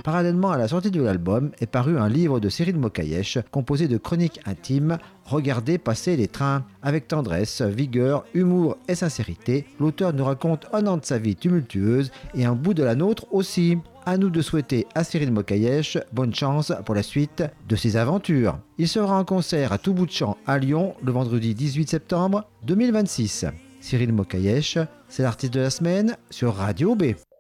Parallèlement à la sortie de l'album est paru un livre de Cyril Mokayesh composé de chroniques intimes. Regardez passer les trains. Avec tendresse, vigueur, humour et sincérité, l'auteur nous raconte un an de sa vie tumultueuse et un bout de la nôtre aussi. À nous de souhaiter à Cyril Mokayesh bonne chance pour la suite de ses aventures. Il sera en concert à tout bout de champ à Lyon le vendredi 18 septembre 2026. Cyril Mokayesh, c'est l'artiste de la semaine sur Radio B.